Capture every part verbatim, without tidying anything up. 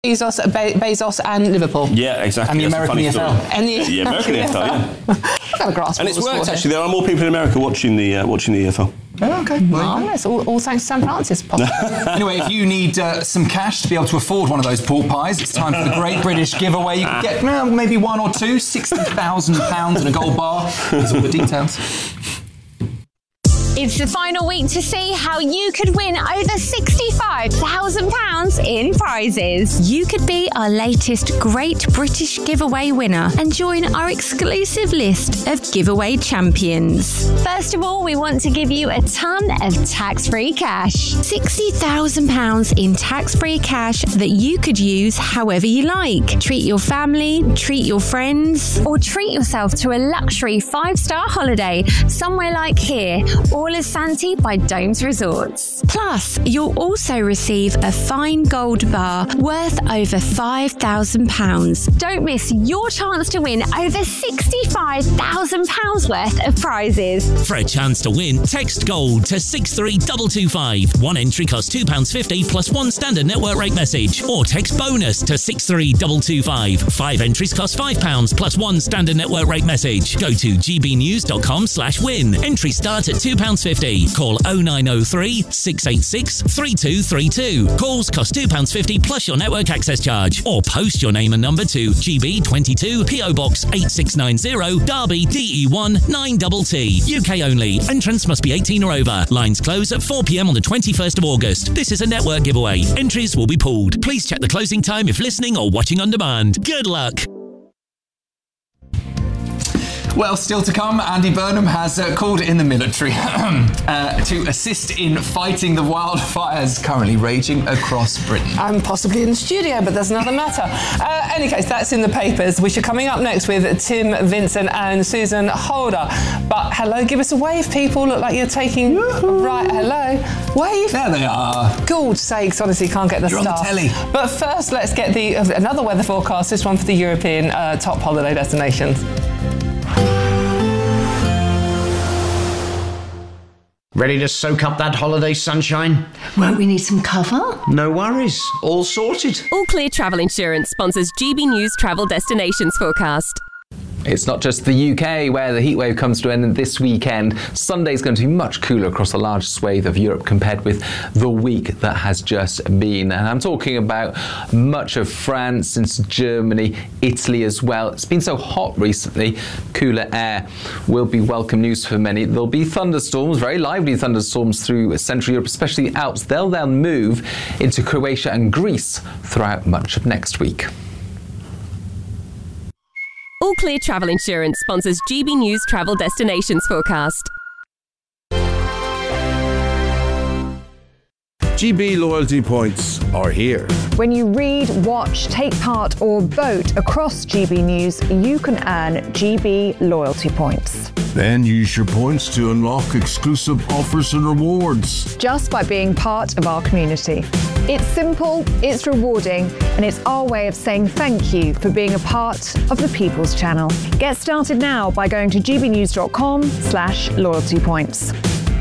Bezos, Be- Bezos and Liverpool. Yeah, exactly. And the That's American E F L. And the, the American E F L, yeah. I've got a grasp And of it's the worked, sport actually. There are more people in America watching the uh, watching the E F L. Oh, okay. Well, it's all, all thanks to San Francis, possibly. Anyway, if you need uh, some cash to be able to afford one of those pork pies, it's time for the Great British Giveaway. You can get well, maybe one or two, sixty thousand pounds and a gold bar. Here's all the details. It's the final week to see how you could win over sixty-five thousand pounds in prizes. You could be our latest Great British Giveaway winner and join our exclusive list of giveaway champions. First of all, we want to give you a ton of tax-free cash. sixty thousand pounds in tax-free cash that you could use however you like. Treat your family, treat your friends, or treat yourself to a luxury five-star holiday somewhere like here, all as Santi by Domes Resorts. Plus, you'll also receive a fine gold bar worth over five thousand pounds. Don't miss your chance to win over sixty-five thousand pounds worth of prizes. For a chance to win, text GOLD to six three two two five. One entry costs two pounds fifty plus one standard network rate message. Or text BONUS to six three two two five. Five entries cost five pounds plus one standard network rate message. Go to gbnews.com slash win. Entries start at two pounds fifty. Call oh nine oh three, six eight six, three two three two. Calls cost two pounds fifty plus your network access charge. Or post your name and number to G B twenty-two, P O Box eight six nine zero, Derby, D E one nine T T. U K only. Entrants must be eighteen or over. Lines close at four p.m. on the twenty-first of August. This is a network giveaway. Entries will be pooled. Please check the closing time if listening or watching on demand. Good luck. Well, still to come, Andy Burnham has uh, called in the military uh, to assist in fighting the wildfires currently raging across Britain. I'm possibly in the studio, but there's another matter. Uh, any case, that's in the papers, which are coming up next with Tim Vincent and Susan Holder. But hello, give us a wave, people. Look like you're taking... Woo-hoo. Right, hello. Wave. There they are. God's sakes, honestly, can't get the You're stuff. on the telly. But first, let's get the uh, another weather forecast, this one for the European uh, top holiday destinations. Ready to soak up that holiday sunshine? Won't we need some cover? No worries, all sorted. All Clear Travel Insurance sponsors G B News Travel Destinations Forecast. It's not just the U K where the heatwave comes to an end this weekend. Sunday's going to be much cooler across a large swathe of Europe compared with the week that has just been. And I'm talking about much of France, into Germany, Italy as well. It's been so hot recently, cooler air will be welcome news for many. There'll be thunderstorms, very lively thunderstorms through Central Europe, especially the Alps. They'll then move into Croatia and Greece throughout much of next week. All Clear Travel Insurance sponsors G B News Travel Destinations Forecast. G B loyalty points are here. When you read, watch, take part or vote across G B News, you can earn G B loyalty points. Then use your points to unlock exclusive offers and rewards. Just by being part of our community. It's simple, it's rewarding, and it's our way of saying thank you for being a part of the People's Channel. Get started now by going to gbnews.com slash loyalty points.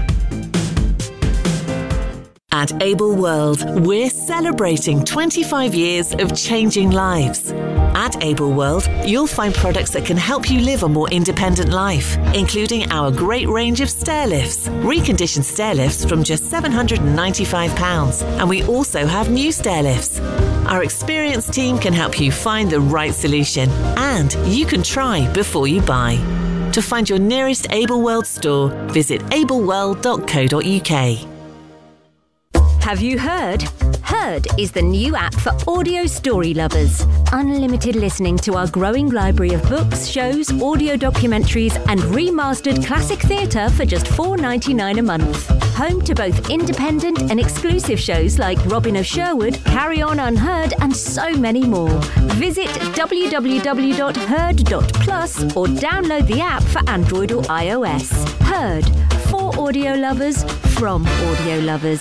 At Able World, we're celebrating twenty-five years of changing lives. At Able World, you'll find products that can help you live a more independent life, including our great range of stair lifts, reconditioned stair lifts from just seven hundred ninety-five pounds, and we also have new stair lifts. Our experienced team can help you find the right solution, and you can try before you buy. To find your nearest Able World store, visit able world dot co dot uk. Have you heard? Heard is the new app for audio story lovers. Unlimited listening to our growing library of books, shows, audio documentaries and remastered classic theatre for just four pounds ninety-nine a month. Home to both independent and exclusive shows like Robin of Sherwood, Carry On Unheard and so many more. Visit w w w dot heard dot plus or download the app for Android or iOS. Heard, for audio lovers, from audio lovers.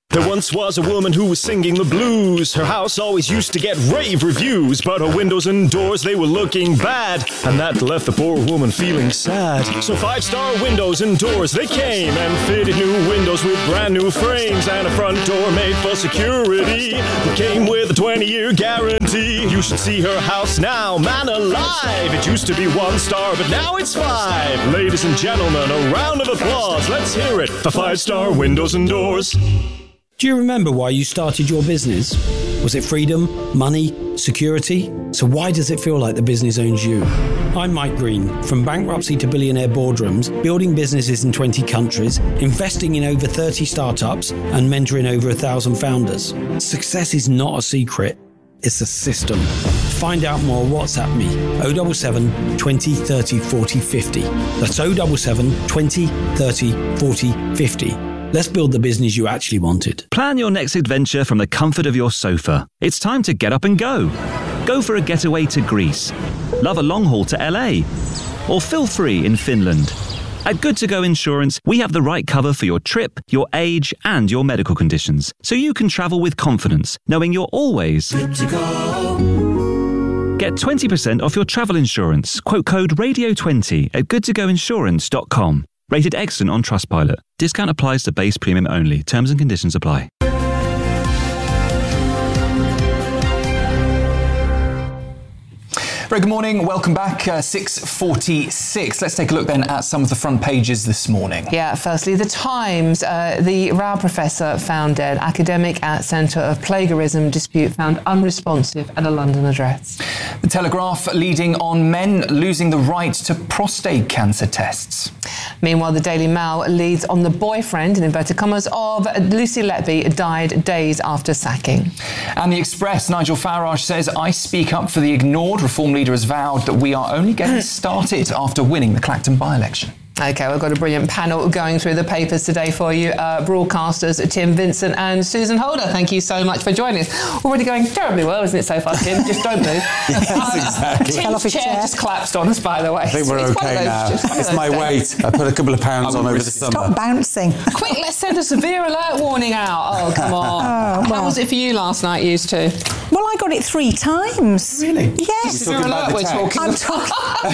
There once was a woman who was singing the blues. Her house always used to get rave reviews, but her windows and doors, they were looking bad, and that left the poor woman feeling sad. So five-star windows and doors, they came and fitted new windows with brand new frames and a front door made for security that came with a twenty-year guarantee. You should see her house now, man alive. It used to be one star, but now it's five. Ladies and gentlemen, a round of applause. Let's hear it for five-star windows and doors. Do you remember why you started your business? Was it freedom, money, security? So why does it feel like the business owns you? I'm Mike Green. From bankruptcy to billionaire boardrooms, building businesses in twenty countries, investing in over thirty startups, and mentoring over one thousand founders. Success is not a secret. It's a system. To find out more, WhatsApp me oh seven seven, twenty, thirty, forty, fifty. That's oh seven seven, twenty, thirty, forty, fifty. Let's build the business you actually wanted. Plan your next adventure from the comfort of your sofa. It's time to get up and go. Go for a getaway to Greece. Love a long haul to L A. Or feel free in Finland. At Good To Go Insurance, we have the right cover for your trip, your age, and your medical conditions, so you can travel with confidence, knowing you're always good to go. Get twenty percent off your travel insurance. Quote code radio twenty at good to go insurance dot com. Rated excellent on Trustpilot. Discount applies to base premium only. Terms and conditions apply. Very good morning, welcome back, uh, six forty-six. Let's take a look then at some of the front pages this morning. Yeah, firstly, The Times, uh, the Row professor found dead, academic at centre of plagiarism dispute found unresponsive at a London address. The Telegraph leading on men losing the right to prostate cancer tests. Meanwhile, the Daily Mail leads on the boyfriend, in inverted commas, of Lucy Letby died days after sacking. And the Express, Nigel Farage says, I speak up for the ignored. Reform leader has vowed that we are only getting started after winning the Clacton by-election. OK, we've got a brilliant panel going through the papers today for you. Uh, broadcasters Tim Vincent and Susan Holder, thank you so much for joining us. Already going terribly well, isn't it, so far, Tim? Just don't move. Yes, uh, exactly. Tim's chair just collapsed on us, by the way. I think we're it's OK those, now. It's my days. weight. I put a couple of pounds on over the summer. Stop bouncing. Quick, let's send a severe alert warning out. Oh, come on. Oh, well. How was it for you last night, you two? Well, I got it three times. Really? Yes. Severe alert we're talking I'm talking.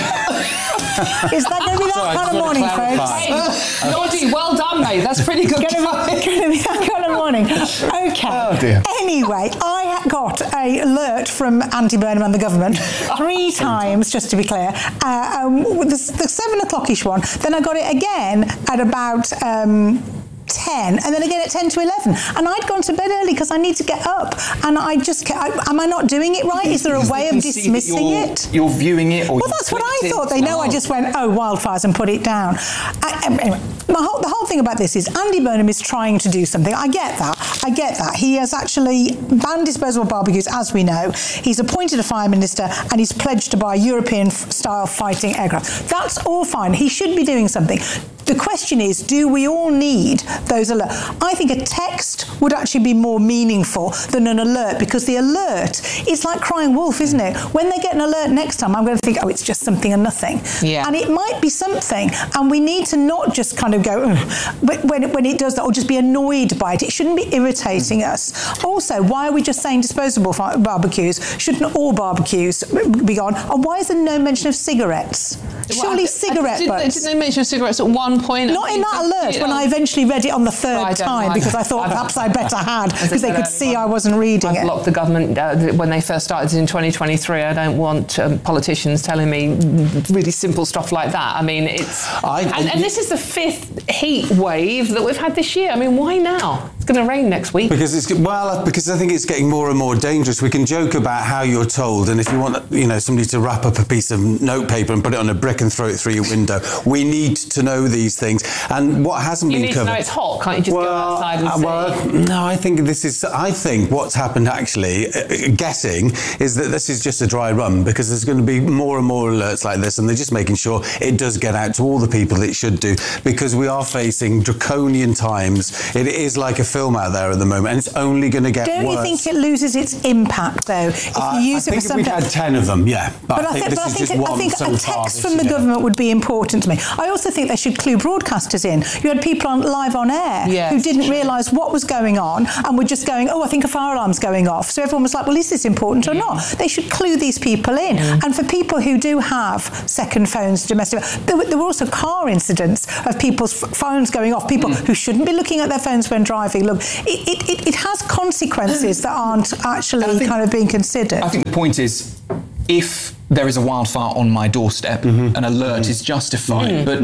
Is that going to be that Sorry, kind of morning, folks? Hey, Lordy, well done, mate. That's pretty good. Going to be that kind of morning. Okay. Oh, dear. Anyway, I got a alert from Anti-Burnham and the government three times, just to be clear. Uh, um, the, the seven o'clock-ish one. Then I got it again at about... Um, ten, and then again at ten to eleven, and I'd gone to bed early because I need to get up, and I just I, am I not doing it right? Is there a because way of dismissing you're, it? You're viewing it, or well, that's what I thought. They know I just went, oh, wildfires, and put it down. I, anyway, my whole, the whole thing about this is Andy Burnham is trying to do something. I get that. I get that. He has actually banned disposable barbecues, as we know. He's appointed a fire minister, and he's pledged to buy European-style fighting aircraft. That's all fine. He should be doing something. The question is, do we all need those alerts? I think a text would actually be more meaningful than an alert, because the alert is like crying wolf, isn't it? When they get an alert next time, I'm going to think, oh, it's just something and nothing. Yeah. And it might be something, and we need to not just kind of go, ugh, but when it, when it does that, or just be annoyed by it. It shouldn't be irritating us. Also, why are we just saying disposable barbecues? Shouldn't all barbecues be gone? And why is there no mention of cigarettes? Surely well, cigarette did, butts. Didn't they mention cigarettes at one point? Not in that alert, when I eventually read it on the third I time, because I thought perhaps I better had, because they could see I wasn't reading I it. blocked the government uh, when they first started in twenty twenty-three. I don't want um, politicians telling me really simple stuff like that. I mean, it's... I, and, and this is the fifth heat wave that we've had this year. I mean, why now? It's going to rain next week. Because it's well, because I think it's getting more and more dangerous. We can joke about how you're told, and if you want, you know, somebody to wrap up a piece of notepaper and put it on a brick and throw it through your window, we need to know these things. And what hasn't you been need covered... to know it's hot, can't you just well, go outside and uh, see? Well, no, I think this is... I think what's happened, actually, uh, guessing, is that this is just a dry run, because there's going to be more and more alerts like this, and they're just making sure it does get out to all the people that it should do, because we are facing draconian times. It is like a film out there at the moment, and it's only going to get Don't worse. you think it loses its impact, though, if Uh, you use I it think for if we'd something? had ten of them, yeah. But, But I think but this I is think, just one I think so a far text this from the year. government would be important to me. I also think they should clue broadcasters in. You had people on live on air Yes, who didn't realise what was going on and were just going, oh, I think a fire alarm's going off. So everyone was like, well, is this important or not? They should clue these people in. And for people who do have second phones, domestic, there were, there were also car incidents of people's f- phones going off, people who shouldn't be looking at their phones when driving. Look, it, it, it, it has consequences that aren't actually kind of being considered. I think the point is, if there is a wildfire on my doorstep, an alert Mm-hmm. is justified. But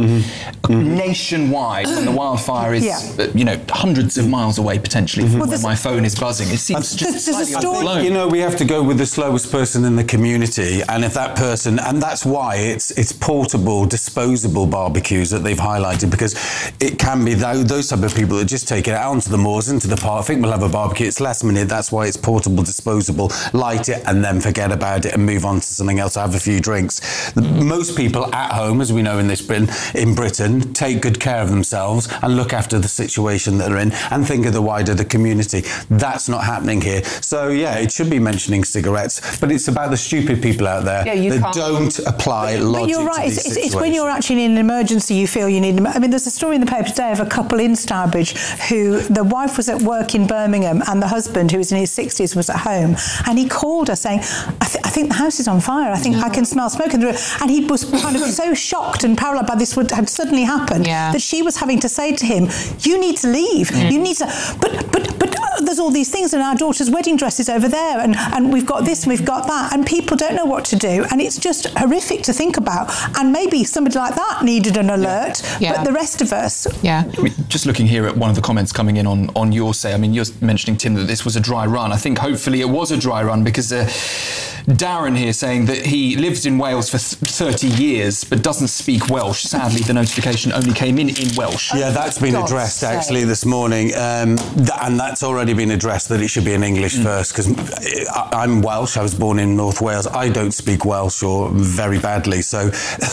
nationwide, when the wildfire is, Yeah. uh, you know, hundreds of miles away potentially Mm-hmm. from where my phone is buzzing, it seems just slightly overblown. You know, we have to go with the slowest person in the community, and if that person, and that's why it's it's portable, disposable barbecues that they've highlighted, because it can be those, those type of people that just take it out onto the moors, into the park, think we'll have a barbecue, it's last minute, that's why it's portable, disposable, light it and then forget about it and move on to something else, have a few drinks. The, most people at home, as we know in this Britain, in Britain, take good care of themselves and look after the situation that they're in and think of the wider the community. That's not happening here. So yeah, it should be mentioning cigarettes, but it's about the stupid people out there Yeah, you that can't- don't apply But logic you're right. to these It's, it's, it's when situations. you're actually in an emergency, you feel you need. I mean, there's a story in the paper today of a couple in Stourbridge who the wife was at work in Birmingham and the husband, who was in his sixties, was at home, and he called her saying, "I, th- I think the house is on fire. I think I can smell smoke in the room." And he was kind of so shocked and paralysed by this what had suddenly happened that she was having to say to him, "You need to leave. You need to." But but but. Uh, there's all these things, and our daughter's wedding dress is over there, and, and we've got this and we've got that, and people don't know what to do, and it's just horrific to think about. And maybe somebody like that needed an alert, Yeah. but the rest of us, yeah. I mean, just looking here at one of the comments coming in on, on your say, I mean, you're mentioning, Tim, that this was a dry run. I think hopefully it was a dry run because uh, Darren here saying that he lived in Wales for th- thirty years but doesn't speak Welsh. Sadly, the notification only came in in Welsh. Yeah, that's been addressed actually this morning, um, th- and that's already been addressed that it should be in English first, because I'm Welsh, I was born in North Wales, I don't speak Welsh or very badly, so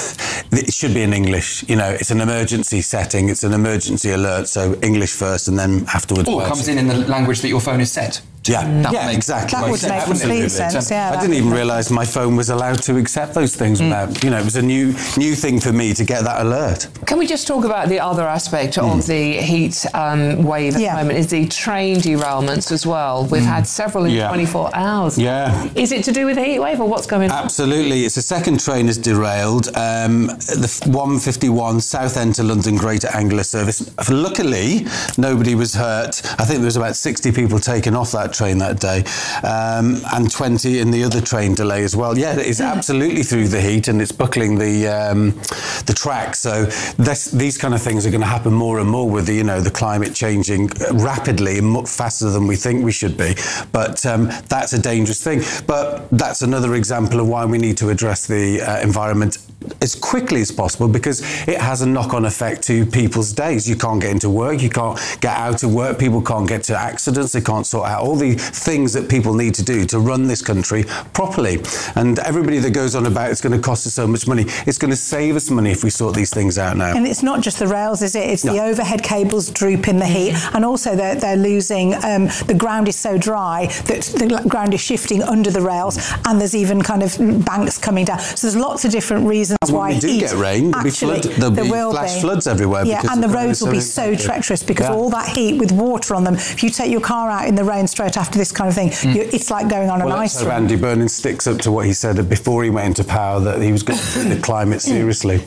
it should be in English. You know, it's an emergency setting, it's an emergency alert, so English first and then afterwards Or Welsh. comes in in the language that your phone is set. Yeah, That yeah, makes exactly. That would make complete sense, yeah. I didn't even realise my phone was allowed to accept those things without, you know, it was a new new thing for me to get that alert. Can we just talk about the other aspect of the heat um, wave at the moment, is the train derailments as well. We've had several in Yeah. twenty-four hours. Yeah. Is it to do with the heat wave or what's going on? Absolutely. It's the second train is derailed. Um, the one fifty-one Southend to London Greater Anglia service. Luckily, nobody was hurt. I think there was about sixty people taken off that train that day, um, and twenty in the other train delay as well. Yeah, it's absolutely through the heat, and it's buckling the um, the track. So this, these kind of things are going to happen more and more with the, you know, the climate changing rapidly and much faster than we think we should be. But um, that's a dangerous thing. But that's another example of why we need to address the uh, environment as quickly as possible, because it has a knock-on effect to people's days. You can't get into work, you can't get out of work, people can't get to accidents, they can't sort out all the things that people need to do to run this country properly. And everybody that goes on about it's going to cost us so much money, it's going to save us money if we sort these things out now. and it's not just the rails, is it? It's the No. overhead cables droop in the heat, and also they're, they're losing, um, the ground is so dry that the ground is shifting under the rails, and there's even kind of banks coming down. So there's lots of different reasons And when why we do heat, get rain, there'll be actually, flood- there'll there be will flash be. floods everywhere Yeah, because and the the ground roads is will be so so impacted. treacherous because Yeah. all that heat with water on them, if you take your car out in the rain straight after this kind of thing, you, it's like going on Well, an let's ice hope run. Andy Burnham sticks up to what he said before he went into power, that he was going to take the climate seriously.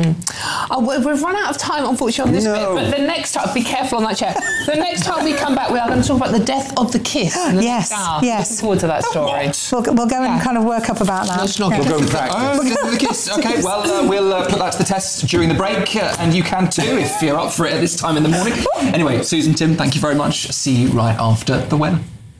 Oh, we- we've run out of time, unfortunately, on this No. bit. But the next time, be careful on that chair. The next time we come back, we are going to talk about the death of the kiss. in the Yes, next hour. yes. Looking forward to that story. We'll, we'll go and kind of work up about that. Let's not Yeah. go Go and practice. Oh, the- the kiss. Okay, well, uh, we'll uh, put that to the test during the break, uh, and you can too if you're up for it at this time in the morning. Anyway, Susan, Tim, thank you very much. See you right after the weather.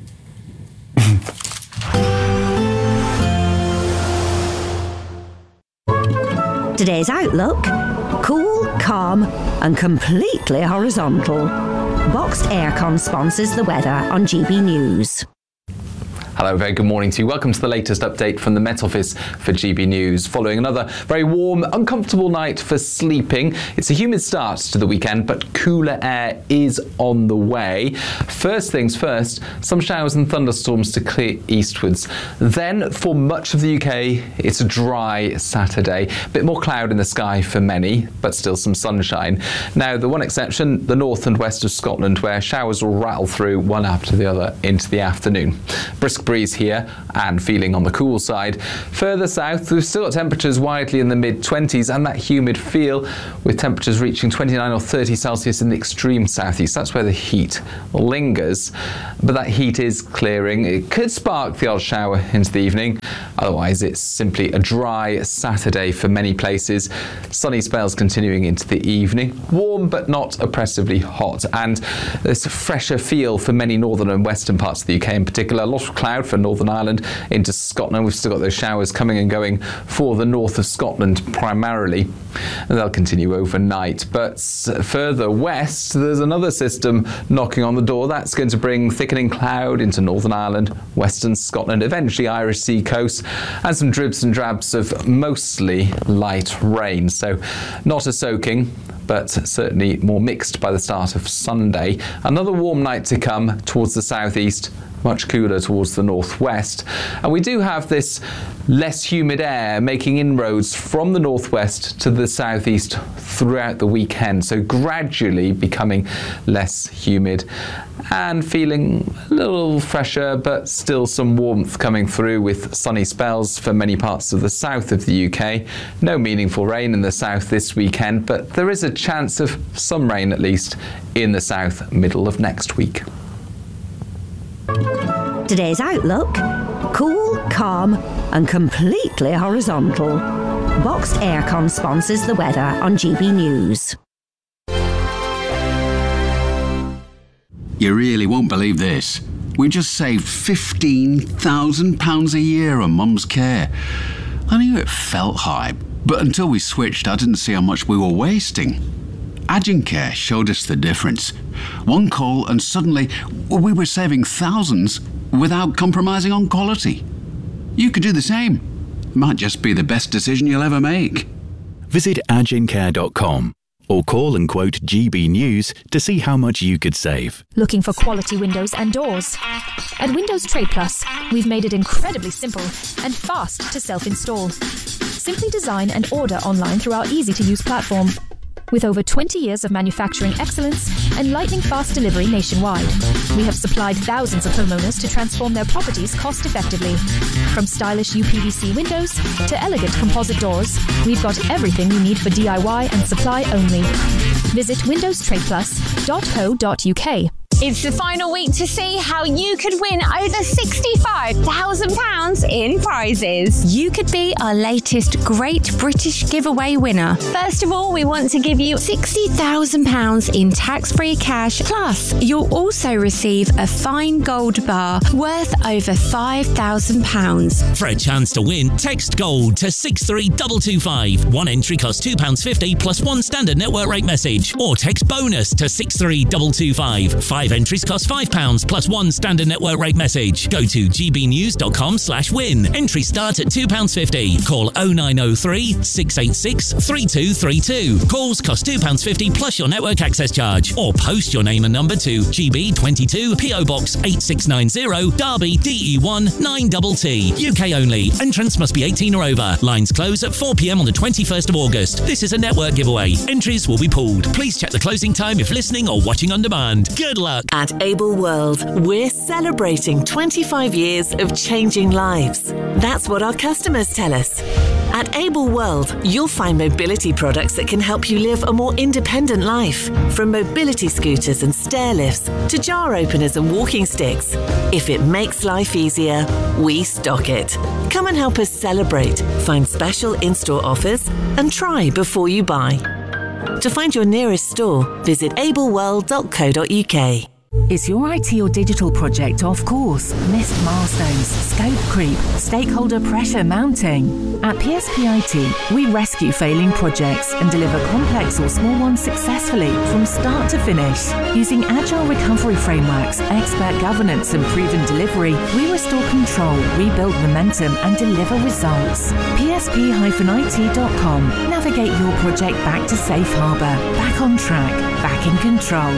Today's outlook: cool, calm, and completely horizontal. Boxed Aircon sponsors the weather on G B News. Hello, very good morning to you. Welcome to the latest update from the Met Office for G B News. Following another very warm, uncomfortable night for sleeping. It's a humid start to the weekend, but cooler air is on the way. First things first, some showers and thunderstorms to clear eastwards. Then, for much of the U K, it's a dry Saturday. A bit more cloud in the sky for many, but still some sunshine. Now, the one exception, the north and west of Scotland, where showers will rattle through one after the other into the afternoon. Brisk breeze here and feeling on the cool side. Further south, we've still got temperatures widely in the mid twenties and that humid feel, with temperatures reaching twenty-nine or thirty Celsius in the extreme southeast. That's where the heat lingers, but that heat is clearing. It could spark the odd shower into the evening. Otherwise, it's simply a dry Saturday for many places. Sunny spells continuing into the evening. Warm but not oppressively hot, and there's a fresher feel for many northern and western parts of the U K in particular. A lot of cloud for Northern Ireland into Scotland. We've still got those showers coming and going for the north of Scotland primarily, and they'll continue overnight. But further west, there's another system knocking on the door. That's going to bring thickening cloud into Northern Ireland, western Scotland, eventually Irish Sea coast, and some dribs and drabs of mostly light rain. So not a soaking, but certainly more mixed by the start of Sunday. Another warm night to come towards the southeast, much cooler towards the northwest. And we do have this less humid air making inroads from the northwest to the southeast throughout the weekend, so gradually becoming less humid and feeling a little fresher, but still some warmth coming through with sunny spells for many parts of the south of the U K. No meaningful rain in the south this weekend, but there is a chance of some rain at least in the south middle of next week. Today's outlook: cool, calm and completely horizontal. Boxed Aircon sponsors the weather on G B News. You really won't believe this. We just saved fifteen thousand pounds a year on Mum's care. I knew it felt high, but until we switched, I didn't see how much we were wasting. Agincare showed us the difference. One call and suddenly we were saving thousands without compromising on quality. You could do the same. Might just be the best decision you'll ever make. Visit agincare dot com or call and quote G B News to see how much you could save. Looking for quality windows and doors? At Windows Trade Plus, we've made it incredibly simple and fast to self-install. Simply design and order online through our easy-to-use platform. With over twenty years of manufacturing excellence and lightning-fast delivery nationwide, we have supplied thousands of homeowners to transform their properties cost-effectively. From stylish U P V C windows to elegant composite doors, we've got everything you need for D I Y and supply only. Visit windows trade plus dot co dot U K. It's the final week to see how you could win over sixty-five thousand pounds in prizes. You could be our latest Great British Giveaway winner. First of all, we want to give you sixty thousand pounds in tax-free cash. Plus, you'll also receive a fine gold bar worth over five thousand pounds. For a chance to win, text GOLD to six three two two five. One entry costs two pounds fifty plus one standard network rate message. Or text BONUS to six three two two five. Five entries cost five pounds plus one standard network rate message. Go to gbnews.com slash win. Entries start at two pounds fifty. Call oh nine oh three, six eight six, three two three two. Calls cost two pounds fifty plus your network access charge. Or post your name and number to G B twenty-two, P O Box eight six nine zero, Derby, D E one nine T T. U K only. Entrance must be eighteen or over. Lines close at four p.m. on the twenty-first of August. This is a network giveaway. Entries will be pulled. Please check the closing time if listening or watching on demand. Good luck. At Able World, we're celebrating twenty-five years of changing lives. That's what our customers tell us. At Able World, you'll find mobility products that can help you live a more independent life. From mobility scooters and stair lifts to jar openers and walking sticks. If it makes life easier, we stock it. Come and help us celebrate, find special in-store offers, and try before you buy. To find your nearest store, visit able world dot co dot U K. Is your I T or digital project off course? Missed milestones, scope creep, stakeholder pressure mounting? At P S P I T, we rescue failing projects and deliver complex or small ones successfully from start to finish. Using agile recovery frameworks, expert governance and proven delivery, we restore control, rebuild momentum and deliver results. P S P I T dot com. Navigate your project back to safe harbour, back on track, back in control.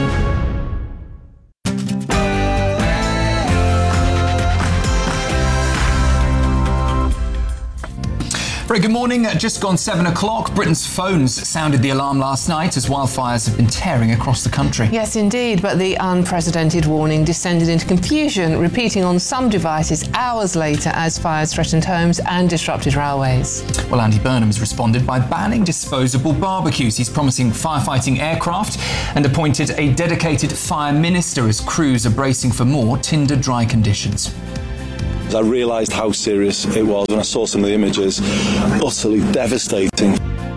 Very good morning. Just gone seven o'clock. Britain's phones sounded the alarm last night as wildfires have been tearing across the country. Yes, indeed, but the unprecedented warning descended into confusion, repeating on some devices hours later as fires threatened homes and disrupted railways. Well, Andy Burnham has responded by banning disposable barbecues. He's promising firefighting aircraft and appointed a dedicated fire minister as crews are bracing for more tinder dry conditions. I realised how serious it was when I saw some of the images. Utterly devastating.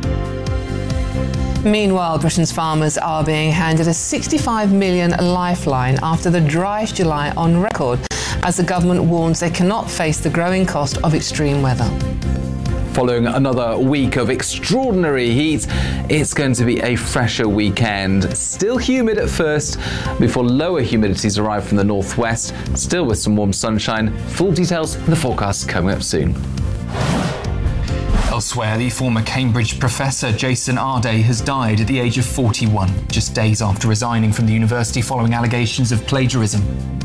Meanwhile, Britain's farmers are being handed a sixty-five million lifeline after the driest July on record, as the government warns they cannot face the growing cost of extreme weather. Following another week of extraordinary heat, it's going to be a fresher weekend. Still humid at first, before lower humidities arrive from the northwest, still with some warm sunshine. Full details in the forecast coming up soon. Elsewhere, the former Cambridge professor Jason Arday has died at the age of forty-one, just days after resigning from the university following allegations of plagiarism.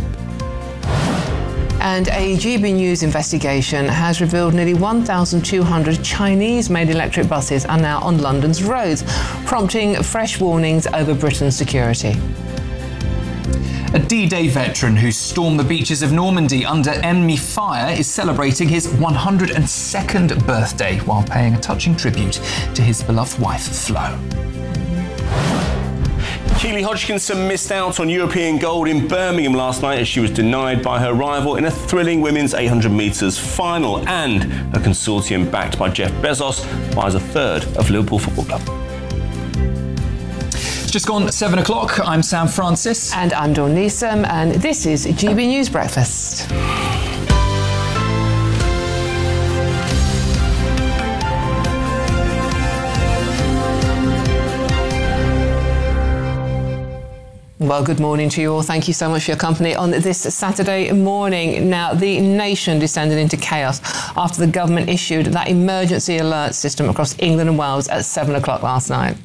And a G B News investigation has revealed nearly one thousand two hundred Chinese-made electric buses are now on London's roads, prompting fresh warnings over Britain's security. A D-Day veteran who stormed the beaches of Normandy under enemy fire is celebrating his one hundred second birthday while paying a touching tribute to his beloved wife, Flo. Keely Hodgkinson missed out on European gold in Birmingham last night as she was denied by her rival in a thrilling women's eight hundred metres final, and a consortium backed by Jeff Bezos buys a third of Liverpool Football Club. It's just gone seven o'clock. I'm Sam Francis. And I'm Dawn Neeson, and this is G B News Breakfast. Well, good morning to you all. Thank you so much for your company on this Saturday morning. Now, the nation descended into chaos after the government issued that emergency alert system across England and Wales at seven o'clock last night.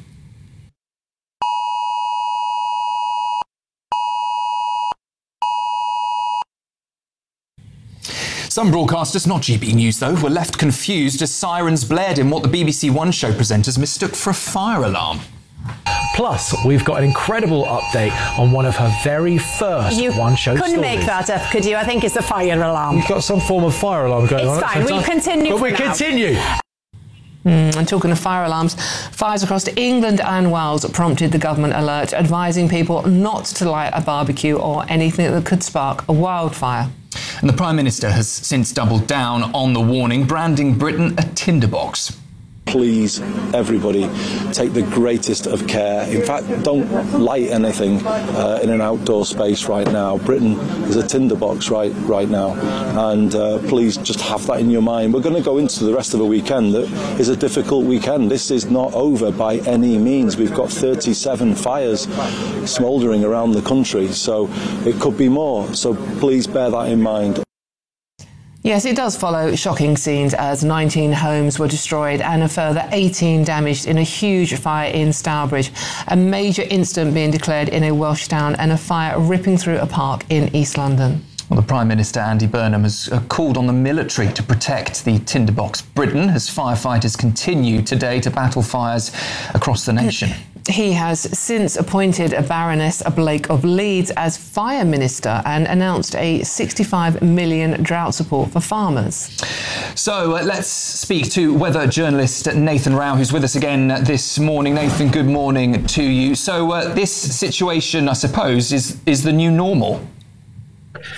Some broadcasters, not G B News though, were left confused as sirens blared in what the B B C One show presenters mistook for a fire alarm. Plus, we've got an incredible update on one of her very first you one-show stories. couldn't make that up, could you? I think it's a fire alarm. You've got some form of fire alarm going it's on. It's fine. We'll continue But we now. continue. Mm, and talking of fire alarms, fires across England and Wales prompted the government alert, advising people not to light a barbecue or anything that could spark a wildfire. And the Prime Minister has since doubled down on the warning, branding Britain a tinderbox. Please, everybody, take the greatest of care. In fact, don't light anything uh, in an outdoor space right now. Britain is a tinderbox right right now, and uh, please just have that in your mind. We're going to go into the rest of a weekend that is a difficult weekend. This is not over by any means. We've got thirty-seven fires smouldering around the country, so it could be more. So please bear that in mind. Yes, it does follow shocking scenes as nineteen homes were destroyed and a further eighteen damaged in a huge fire in Stourbridge. A major incident being declared in a Welsh town and a fire ripping through a park in East London. Well, the Prime Minister, Andy Burnham, has uh, called on the military to protect the tinderbox Britain as firefighters continue today to battle fires across the nation. He has since appointed a Baroness Blake of Leeds as Fire Minister and announced a sixty-five million drought support for farmers. So uh, let's speak to weather journalist Nathan Rao, who's with us again this morning. Nathan, good morning to you. So uh, this situation, I suppose, is, is the new normal.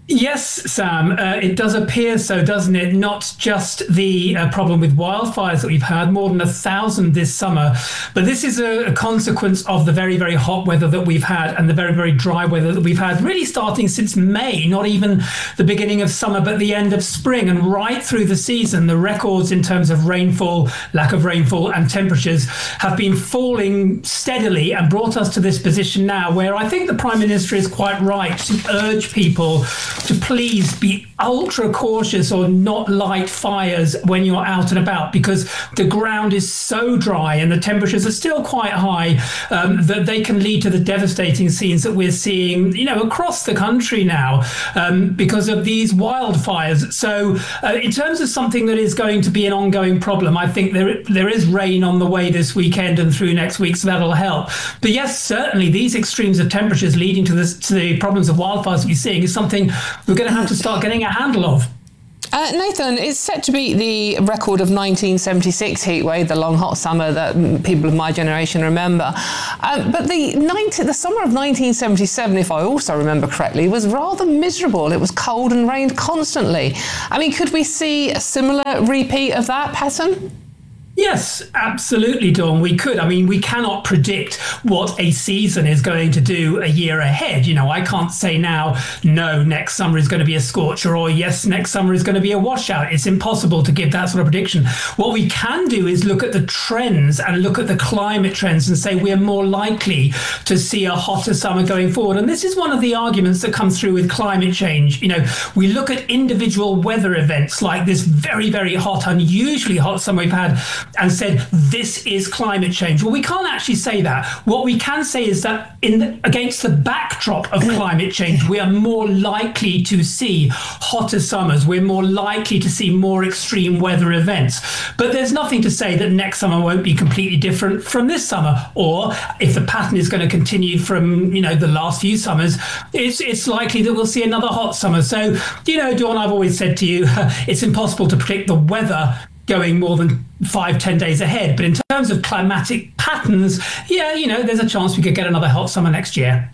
Yes, Sam, uh, it does appear so, doesn't it? Not just the uh, problem with wildfires that we've had, more than a thousand this summer, but this is a, a consequence of the very, very hot weather that we've had and the very, very dry weather that we've had, really starting since May, not even the beginning of summer, but the end of spring, and right through the season. The records in terms of rainfall, lack of rainfall and temperatures have been falling steadily and brought us to this position now where I think the Prime Minister is quite right to urge people to please be ultra cautious or not light fires when you're out and about, because the ground is so dry and the temperatures are still quite high um, that they can lead to the devastating scenes that we're seeing, you know, across the country now um, because of these wildfires. So uh, in terms of something that is going to be an ongoing problem, I think there there is rain on the way this weekend and through next week, so that'll help. But yes, certainly these extremes of temperatures leading to, this, to the problems of wildfires we're seeing is something we're going to have to start getting a handle of. Uh, Nathan, it's set to beat the record of nineteen seventy-six heatwave, the long hot summer that people of my generation remember. Um, but the ninety, the summer of nineteen seventy-seven, if I also remember correctly, was rather miserable. It was cold and rained constantly. I mean, could we see a similar repeat of that pattern? Yes, absolutely, Dawn. We could. I mean, we cannot predict what a season is going to do a year ahead. You know, I can't say now, no, next summer is going to be a scorcher, or yes, next summer is going to be a washout. It's impossible to give that sort of prediction. What we can do is look at the trends and look at the climate trends and say we're more likely to see a hotter summer going forward. And this is one of the arguments that comes through with climate change. You know, we look at individual weather events like this very, very hot, unusually hot summer we've had, and said this is climate change. Well, we can't actually say that. What we can say is that in the, against the backdrop of climate change, we are more likely to see hotter summers. We're more likely to see more extreme weather events. But there's nothing to say that next summer won't be completely different from this summer. Or if the pattern is going to continue from, you know, the last few summers, it's it's likely that we'll see another hot summer. So, you know, Dawn, I've always said to you, it's impossible to predict the weather going more than five, ten days ahead. But in terms of climatic patterns, yeah, you know, there's a chance we could get another hot summer next year.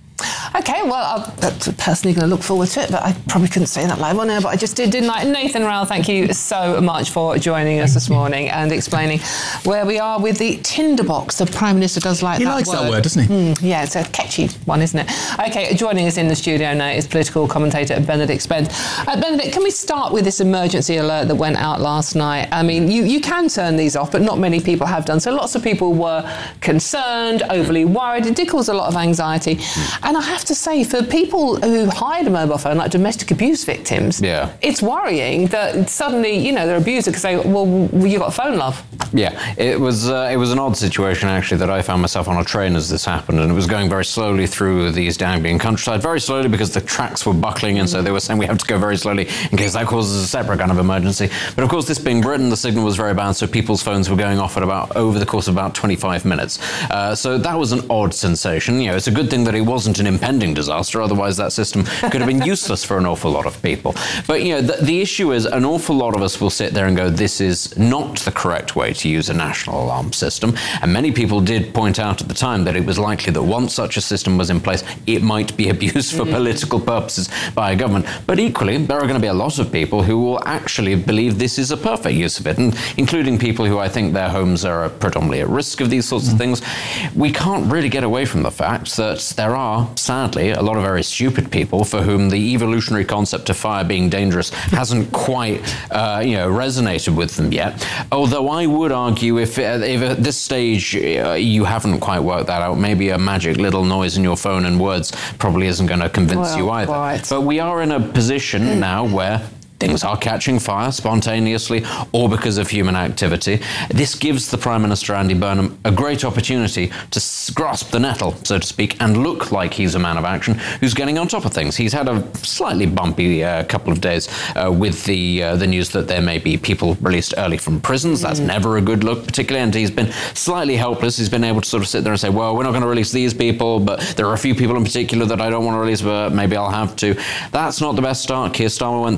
Okay, well, I'm personally going to look forward to it, but I probably couldn't say that live on air, but I just did, didn't I? Nathan Rowell, thank you so much for joining us this morning and explaining where we are with the tinderbox. The Prime Minister does like he that word. He likes that word, doesn't he? Mm, yeah, it's a catchy one, isn't it? Okay, joining us in the studio now is political commentator Benedict Spence. Uh, Benedict, can we start with this emergency alert that went out last night? I mean, you, you can turn these off, but not many people have done. So lots of people were concerned, overly worried. It did cause a lot of anxiety. Mm. And I have to say, for people who hide a mobile phone, like domestic abuse victims, yeah. it's worrying that suddenly, you know, their abuser could say, well, you got a phone, love. Yeah, it was uh, it was an odd situation, actually, that I found myself on a train as this happened, and it was going very slowly through the East Anglian countryside, very slowly because the tracks were buckling, and so they were saying we have to go very slowly in case that causes a separate kind of emergency. But of course, this being Britain, the signal was very bad, so people's phones were going off at about over the course of about twenty-five minutes. Uh, so that was an odd sensation. You know, it's a good thing that it wasn't an impending disaster, otherwise that system could have been useless for an awful lot of people. But, you know, the, the issue is an awful lot of us will sit there and go, this is not the correct way to use a national alarm system. And many people did point out at the time that it was likely that once such a system was in place, it might be abused for political purposes by a government. But equally, there are going to be a lot of people who will actually believe this is a perfect use of it, and including people who I think their homes are predominantly at risk of these sorts of things. We can't really get away from the fact that there are, sadly, a lot of very stupid people for whom the evolutionary concept of fire being dangerous hasn't quite, uh, you know, resonated with them yet. Although I would argue if, if at this stage uh, you haven't quite worked that out, maybe a magic little noise in your phone and words probably isn't going to convince well, you either. Right. But we are in a position now where things are catching fire spontaneously or because of human activity. This gives the Prime Minister, Andy Burnham, a great opportunity to grasp the nettle, so to speak, and look like he's a man of action who's getting on top of things. He's had a slightly bumpy uh, couple of days uh, with the uh, the news that there may be people released early from prisons. That's mm. never a good look, particularly, and he's been slightly helpless. He's been able to sort of sit there and say, well, we're not going to release these people, but there are a few people in particular that I don't want to release, but maybe I'll have to. That's not the best start. Keir Starmer went through the exact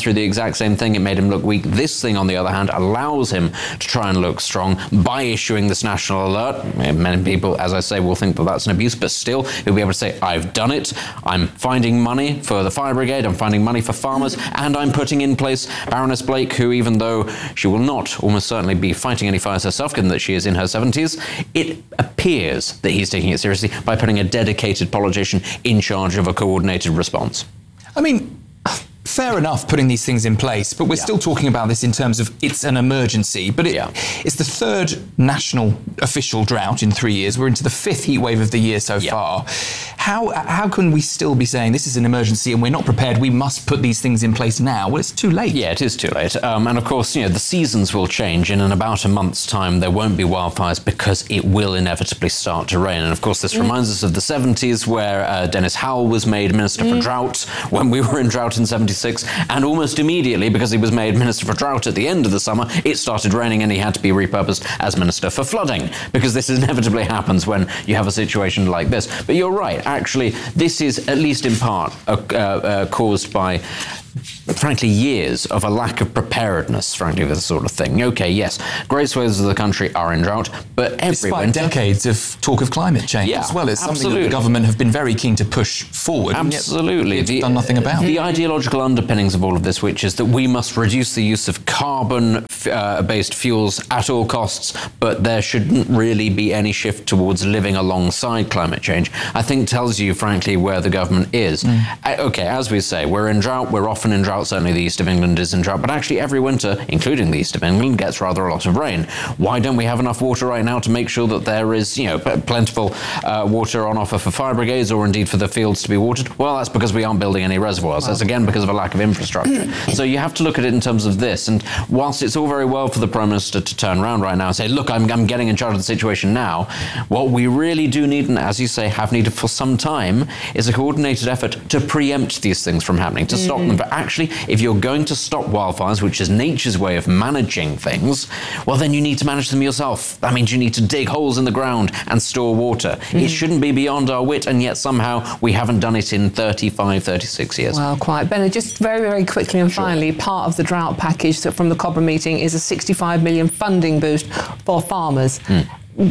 exact same thing. It made him look weak. This thing, on the other hand, allows him to try and look strong by issuing this national alert. Many people, as I say, will think that that's an abuse, but still, he'll be able to say, I've done it. I'm finding money for the fire brigade. I'm finding money for farmers, and I'm putting in place Baroness Blake, who, even though she will not almost certainly be fighting any fires herself, given that she is in her seventies, it appears that he's taking it seriously by putting a dedicated politician in charge of a coordinated response. I mean, fair enough putting these things in place, but we're yeah. still talking about this in terms of it's an emergency. But it, yeah. it's the third national official drought in three years. We're into the fifth heat wave of the year so yeah. far. How how can we still be saying this is an emergency and we're not prepared, we must put these things in place now? Well, it's too late. Yeah, it is too late. Um, and of course, you know, the seasons will change. And in about a month's time, there won't be wildfires because it will inevitably start to rain. And of course, this mm. reminds us of the seventies, where uh, Dennis Howell was made Minister mm. for Drought when we were in drought in seventy-six. And almost immediately, because he was made Minister for Drought at the end of the summer, it started raining and he had to be repurposed as Minister for Flooding, because this inevitably happens when you have a situation like this. But you're right, actually, this is, at least in part, uh, uh, caused by, frankly, years of a lack of preparedness, frankly, for this sort of thing. Okay, yes, great swathes of the country are in drought, but every Despite winter... decades of talk of climate change yeah, as well. It's absolutely. something that the government have been very keen to push forward. Absolutely. And yet the, done nothing about. The ideological underpinnings of all of this, which is that we must reduce the use of carbon-based uh, fuels at all costs, but there shouldn't really be any shift towards living alongside climate change, I think tells you, frankly, where the government is. Mm. Uh, okay, as we say, we're in drought, we're often in drought, certainly the east of England is in drought, but actually every winter, including the east of England, gets rather a lot of rain. Why don't we have enough water right now to make sure that there is, you know, plentiful uh, water on offer for fire brigades, or indeed for the fields to be watered? Well, that's because we aren't building any reservoirs. That's again because of a lack of infrastructure. So you have to look at it in terms of this. And whilst it's all very well for the Prime Minister to turn around right now and say, look, I'm, I'm getting in charge of the situation now, what we really do need, and as you say, have needed for some time, is a coordinated effort to preempt these things from happening, to mm. stop them. But actually, if you're going to stop wildfires, which is nature's way of managing things, well, then you need to manage them yourself. That means you need to dig holes in the ground and store water. Mm. It shouldn't be beyond our wit, and yet somehow we haven't done it in thirty-five, thirty-six years. Well, quite. Bennett, just very, very quickly and sure. finally, part of the drought package from the Cobham meeting is a sixty-five million funding boost for farmers. Mm.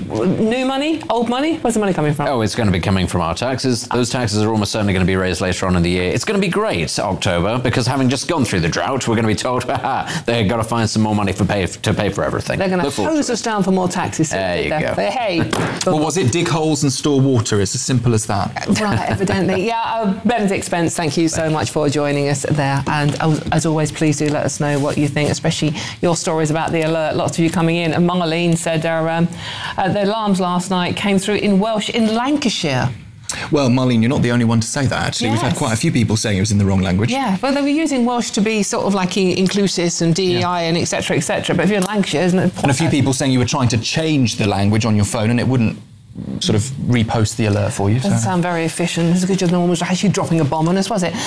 New money? Old money? Where's the money coming from? Oh, it's going to be coming from our taxes. Those taxes are almost certainly going to be raised later on in the year. It's going to be great, October, because having just gone through the drought, we're going to be told, haha, they've got to find some more money for pay, to pay for everything. They're going to hose us down for more taxes. There you go. Hey. Well, was it dig holes and store water? It's as simple as that. Right, evidently. Yeah, uh, Benedict Spence, thank you so much for joining us there. And as always, please do let us know what you think, especially your stories about the alert. Lots of you coming in. And Marlene said their, um, uh, their alarms last night came through in Welsh in Lancashire. Well, Marlene, you're not the only one to say that, actually. Yes. We've had quite a few people saying it was in the wrong language. Yeah, well, they were using Welsh to be sort of like inclusive and D E I yeah. and et cetera, et cetera. But if you're in Lancashire, isn't it? And a few people saying you were trying to change the language on your phone and it wouldn't sort of repost the alert for you. Doesn't so. sound very efficient. It's a good job no one was actually dropping a bomb on us, was it?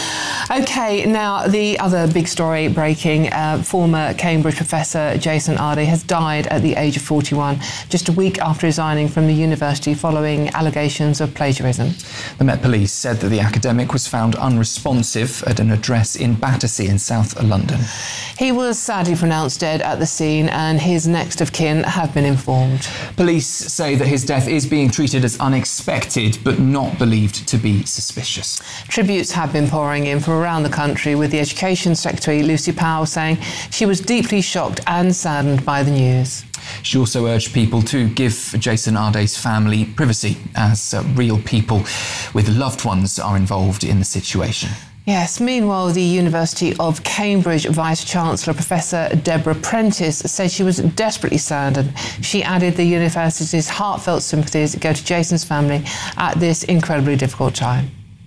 OK, now the other big story breaking. Uh, former Cambridge professor Jason Ardey has died at the age of forty-one, just a week after resigning from the university following allegations of plagiarism. The Met Police said that the academic was found unresponsive at an address in Battersea in South London. He was sadly pronounced dead at the scene and his next of kin have been informed. Police say that his death is being treated as unexpected but not believed to be suspicious. Tributes have been pouring in from around the country, with the Education Secretary Lucy Powell saying she was deeply shocked and saddened by the news. She also urged people to give Jason Ardey's family privacy, as uh, real people with loved ones are involved in the situation. Yes, meanwhile, the University of Cambridge Vice-Chancellor Professor Deborah Prentice said she was desperately saddened. She added the university's heartfelt sympathies go to Jason's family at this incredibly difficult time.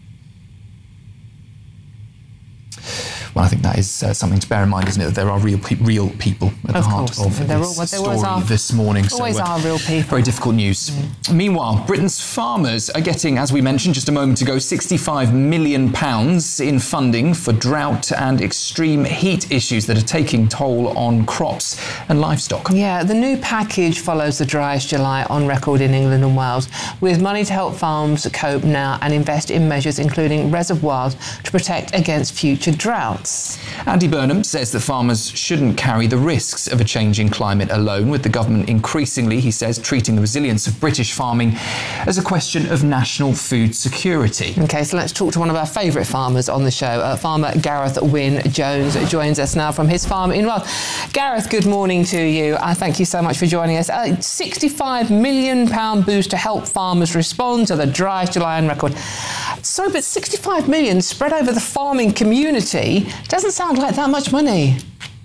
Well, I think that is uh, something to bear in mind, isn't it? That there are real pe- real people at of the heart course. of They're this all, story are, this morning. Always so, uh, are real people. Very difficult news. Mm. Meanwhile, Britain's farmers are getting, as we mentioned just a moment ago, sixty-five million pounds in funding for drought and extreme heat issues that are taking toll on crops and livestock. Yeah, the new package follows the driest July on record in England and Wales, with money to help farms cope now and invest in measures including reservoirs to protect against future droughts. Andy Burnham says that farmers shouldn't carry the risks of a changing climate alone, with the government increasingly, he says, treating the resilience of British farming as a question of national food security. OK, so let's talk to one of our favourite farmers on the show. Uh, farmer Gareth Wynne-Jones joins us now from his farm in Wales. Gareth, good morning to you. Uh, thank you so much for joining us. Uh, sixty-five million pounds boost to help farmers respond to the driest July on record. So, but sixty-five million spread over the farming community doesn't sound like that much money.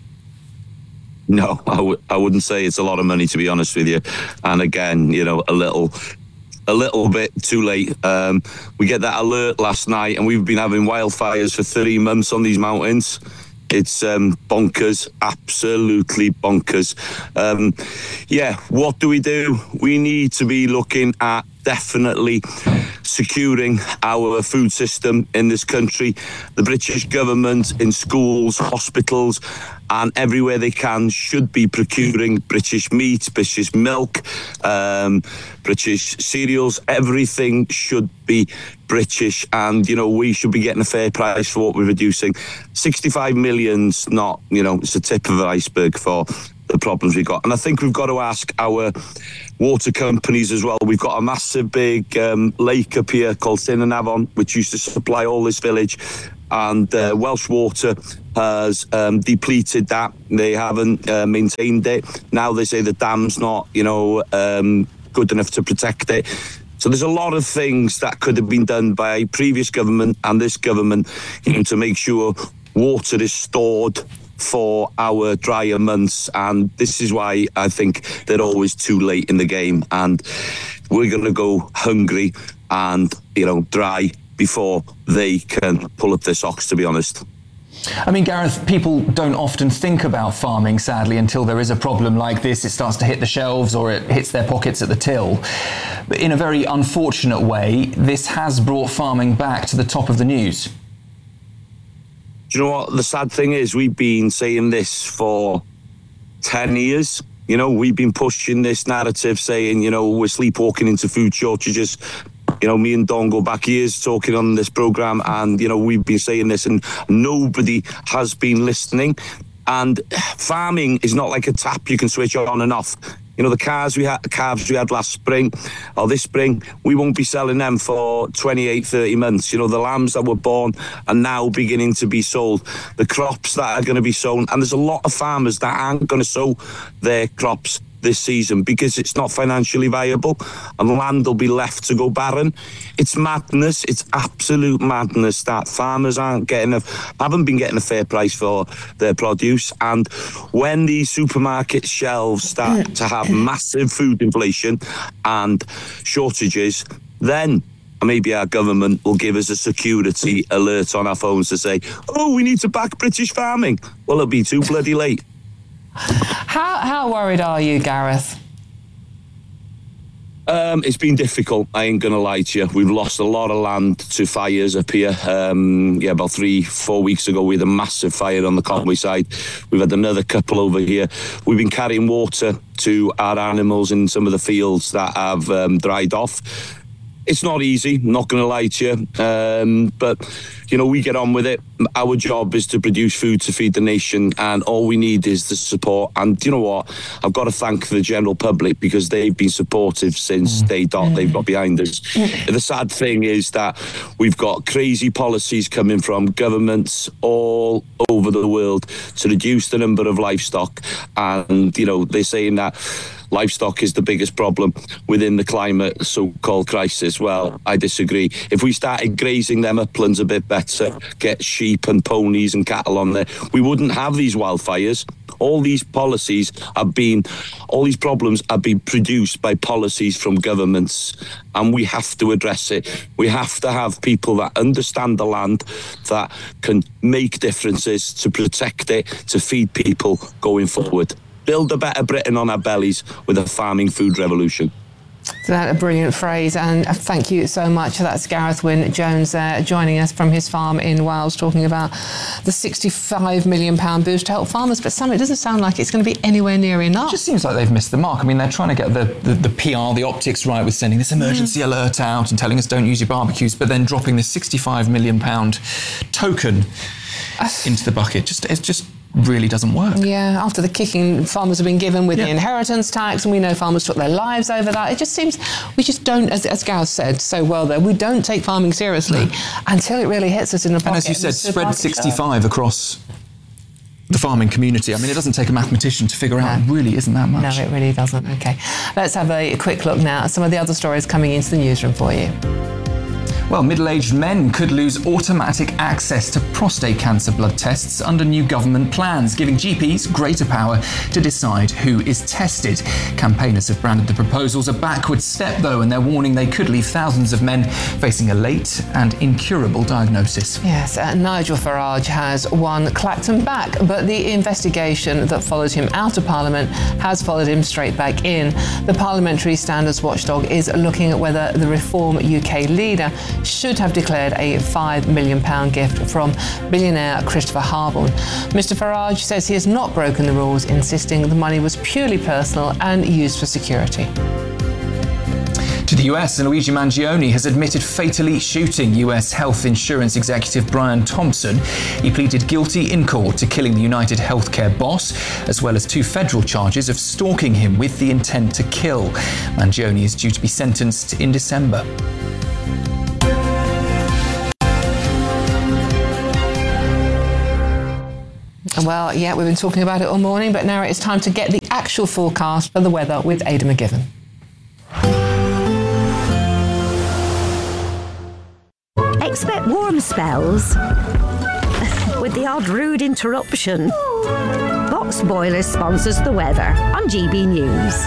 No, I, w- I wouldn't say it's a lot of money, to be honest with you. And again, you know, a little... a little bit too late. Um, we get that alert last night, and we've been having wildfires for three months on these mountains. It's um, bonkers, absolutely bonkers. Um, yeah, what do we do? We need to be looking at definitely securing our food system in this country. The British government in schools, hospitals, and everywhere they can should be procuring British meat, British milk, um, British cereals. Everything should be British, and you know we should be getting a fair price for what we're reducing. sixty-five million's not, you know, it's the tip of an iceberg for the problems we've got. And I think we've got to ask our water companies as well. We've got a massive big um, lake up here called Llyn yn Afon, which used to supply all this village, and uh, Welsh Water has um, depleted that. They haven't uh, maintained it. Now they say the dam's not, you know, um, good enough to protect it. So there's a lot of things that could have been done by previous government and this government, you know, to make sure water is stored for our drier months. And this is why I think they're always too late in the game, and we're going to go hungry and, you know, dry before they can pull up their socks, to be honest. I mean, Gareth, people don't often think about farming, sadly, until there is a problem like this. It starts to hit the shelves or it hits their pockets at the till. But in a very unfortunate way, this has brought farming back to the top of the news. Do you know what the sad thing is? We've been saying this for ten years. You know, we've been pushing this narrative saying, you know, we're sleepwalking into food shortages. You know, me and Don go back years talking on this programme, and, you know, we've been saying this and nobody has been listening. And farming is not like a tap you can switch on and off. You know, the calves we had, the calves we had last spring or this spring, we won't be selling them for twenty-eight, thirty months. You know, the lambs that were born are now beginning to be sold. The crops that are going to be sown, and there's a lot of farmers that aren't going to sow their crops this season because it's not financially viable, and land will be left to go barren. It's madness. It's absolute madness that farmers aren't getting a, haven't been getting a fair price for their produce. And when these supermarket shelves start to have massive food inflation and shortages, then maybe our government will give us a security alert on our phones to say, oh, we need to back British farming. Well, it'll be too bloody late. How how worried are you, Gareth? Um, it's been difficult. I ain't going to lie to you. We've lost a lot of land to fires up here. Um, yeah, about three, four weeks ago, we had a massive fire on the Conway side. We've had another couple over here. We've been carrying water to our animals in some of the fields that have um, dried off. It's not easy, not going to lie to you. Um, but, you know, we get on with it. Our job is to produce food to feed the nation, and all we need is the support. And you know what? I've got to thank the general public because they've been supportive since day dot. They've got behind us. The sad thing is that we've got crazy policies coming from governments all over the world to reduce the number of livestock. And, you know, they're saying that livestock is the biggest problem within the climate so-called crisis. Well, I disagree. If we started grazing them uplands a bit better, get sheep and ponies and cattle on there, we wouldn't have these wildfires. All these policies have been, all these problems have been produced by policies from governments, and we have to address it. We have to have people that understand the land, that can make differences to protect it, to feed people going forward. Build a better Britain on our bellies with a farming food revolution. That's a brilliant phrase, and thank you so much. That's Gareth Wyn Jones there, joining us from his farm in Wales, talking about the sixty-five million pounds boost to help farmers. But Sam, it doesn't sound like it's going to be anywhere near enough. It just seems like they've missed the mark. I mean, they're trying to get the, the, the P R, the optics right with sending this emergency mm. alert out and telling us don't use your barbecues, but then dropping this sixty-five million pounds token into the bucket. Just It's just... really doesn't work. Yeah, after the kicking farmers have been given with yeah. the inheritance tax, and we know farmers took their lives over that, it just seems we just don't, as, as Gareth said so well there, we don't take farming seriously no. until it really hits us in the pocket. And as you said, spread sixty-five across the farming community. I mean, it doesn't take a mathematician to figure out no. it really isn't that much. No, it really doesn't. OK. Let's have a quick look now at some of the other stories coming into the newsroom for you. Well, middle-aged men could lose automatic access to prostate cancer blood tests under new government plans, giving G Ps greater power to decide who is tested. Campaigners have branded the proposals a backward step, though, and they're warning they could leave thousands of men facing a late and incurable diagnosis. Yes, uh, Nigel Farage has won Clacton back, but the investigation that followed him out of Parliament has followed him straight back in. The Parliamentary Standards Watchdog is looking at whether the Reform U K leader should have declared a five million pounds gift from billionaire Christopher Harborne. Mister Farage says he has not broken the rules, insisting the money was purely personal and used for security. To the U S, and Luigi Mangione has admitted fatally shooting U S health insurance executive Brian Thompson. He pleaded guilty in court to killing the United Healthcare boss, as well as two federal charges of stalking him with the intent to kill. Mangione is due to be sentenced in December. Well, yeah, we've been talking about it all morning, but now it's time to get the actual forecast for the weather with Ada McGiven. Expect warm spells with the odd rude interruption. Box Boilers sponsors the weather on G B News.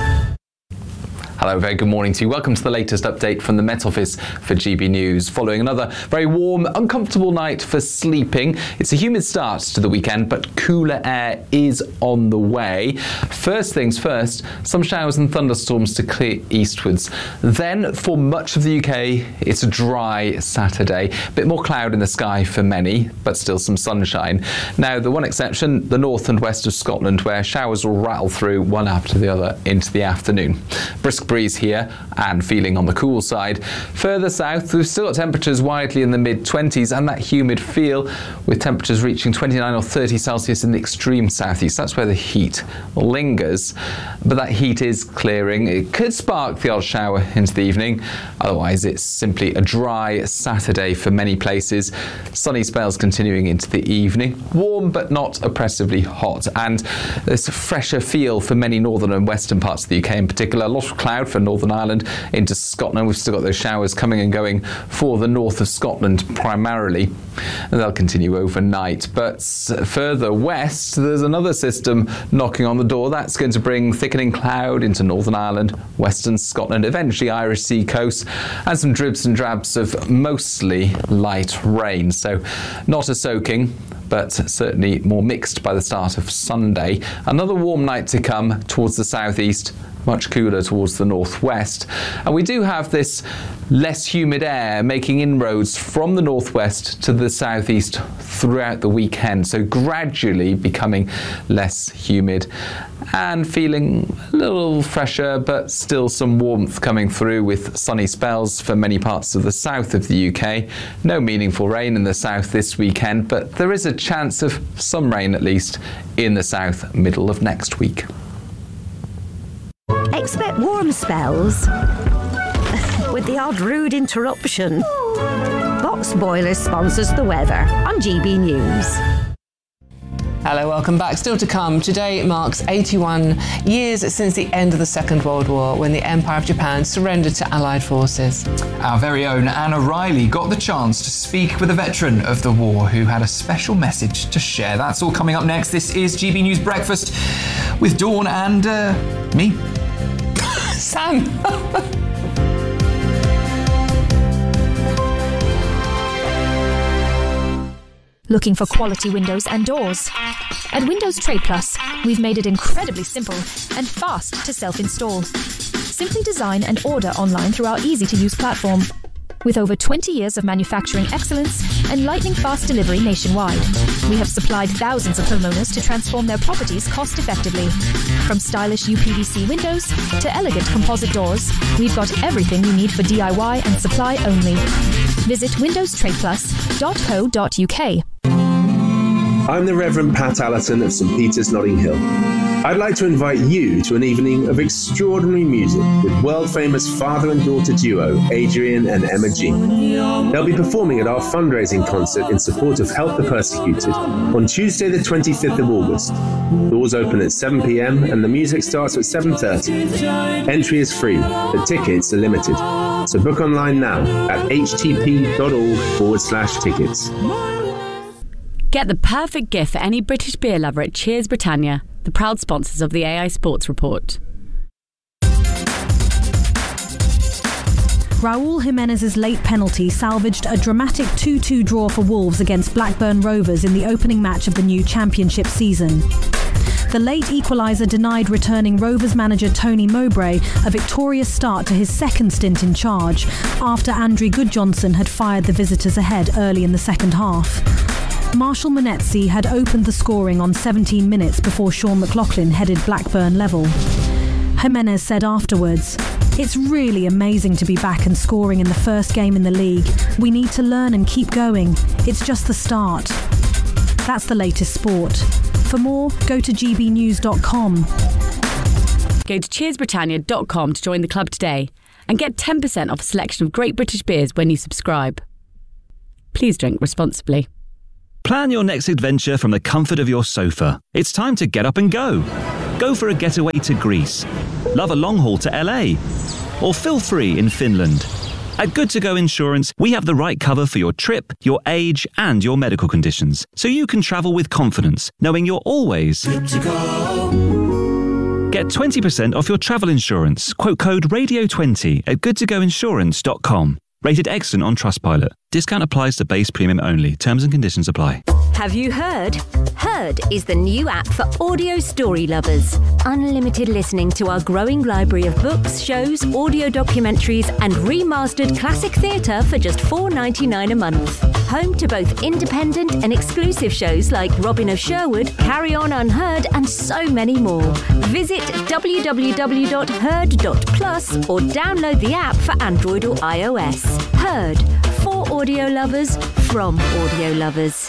Hello, very good morning to you. Welcome to the latest update from the Met Office for G B News. Following another very warm, uncomfortable night for sleeping. It's a humid start to the weekend, but cooler air is on the way. First things first, some showers and thunderstorms to clear eastwards. Then, for much of the U K, it's a dry Saturday. A bit more cloud in the sky for many, but still some sunshine. Now, the one exception, the north and west of Scotland, where showers will rattle through one after the other into the afternoon. Brisk breeze here and feeling on the cool side. Further south, we've still got temperatures widely in the mid twenties and that humid feel, with temperatures reaching twenty-nine or thirty Celsius in the extreme southeast. That's where the heat lingers, but that heat is clearing. It could spark the odd shower into the evening. Otherwise, it's simply a dry Saturday for many places. Sunny spells continuing into the evening. Warm but not oppressively hot, and there's a fresher feel for many northern and western parts of the U K in particular. A lot of cloud for Northern Ireland into Scotland. We've still got those showers coming and going for the north of Scotland primarily, and they'll continue overnight. But further west, there's another system knocking on the door. That's going to bring thickening cloud into Northern Ireland, western Scotland, eventually Irish Sea coast, and some dribs and drabs of mostly light rain. So not a soaking, but certainly more mixed by the start of Sunday. Another warm night to come towards the southeast, much cooler towards the northwest. And we do have this less humid air making inroads from the northwest to the southeast throughout the weekend, so gradually becoming less humid and feeling a little fresher, but still some warmth coming through with sunny spells for many parts of the south of the U K. No meaningful rain in the south this weekend, but there is a chance of some rain at least in the south middle of next week. Expect warm spells with the odd rude interruption. Box Boilers sponsors the weather on G B News. Hello, welcome back. Still to come, today marks eighty-one years since the end of the Second World War, when the Empire of Japan surrendered to Allied forces. Our very own Anna Riley got the chance to speak with a veteran of the war who had a special message to share. That's all coming up next. This is G B News Breakfast with Dawn and uh, me. Sam. Looking for quality windows and doors? At Windows Trade Plus, we've made it incredibly simple and fast to self-install. Simply design and order online through our easy-to-use platform. With over twenty years of manufacturing excellence and lightning-fast delivery nationwide, we have supplied thousands of homeowners to transform their properties cost-effectively. From stylish U P V C windows to elegant composite doors, we've got everything you need for D I Y and supply only. Visit windows trade plus dot co dot uk. I'm the Reverend Pat Allison of St Peter's, Notting Hill. I'd like to invite you to an evening of extraordinary music with world-famous father and daughter duo Adrian and Emma Jean. They'll be performing at our fundraising concert in support of Help the Persecuted on Tuesday the twenty-fifth of August. Doors open at seven p m and the music starts at seven thirty. Entry is free, but tickets are limited. So book online now at htp.org forward slash tickets. Get the perfect gift for any British beer lover at Cheers Britannia, the proud sponsors of the A I Sports Report. Raúl Jimenez's late penalty salvaged a dramatic two two draw for Wolves against Blackburn Rovers in the opening match of the new Championship season. The late equaliser denied returning Rovers manager Tony Mowbray a victorious start to his second stint in charge after Andrew Goodjohnson had fired the visitors ahead early in the second half. Marshall Monetzi had opened the scoring on seventeen minutes before Sean McLaughlin headed Blackburn level. Jimenez said afterwards, "It's really amazing to be back and scoring in the first game in the league. We need to learn and keep going. It's just the start." That's the latest sport. For more, go to g b news dot com. Go to cheers britannia dot com to join the club today and get ten percent off a selection of great British beers when you subscribe. Please drink responsibly. Plan your next adventure from the comfort of your sofa. It's time to get up and go. Go for a getaway to Greece. Love a long haul to L A. Or feel free in Finland. At Good To Go Insurance, we have the right cover for your trip, your age, and your medical conditions, so you can travel with confidence, knowing you're always good to go. Get twenty percent off your travel insurance. Quote code radio twenty at good to go insurance dot com. Rated excellent on Trustpilot. Discount applies to base premium only. Terms and conditions apply. Have you heard? Heard is the new app for audio story lovers. Unlimited listening to our growing library of books, shows, audio documentaries, and remastered classic theatre for just four dollars ninety-nine a month. Home to both independent and exclusive shows like Robin of Sherwood, Carry On Unheard, and so many more. Visit w w w dot heard dot plus or download the app for Android or iOS. Heard. For audio lovers, from audio lovers.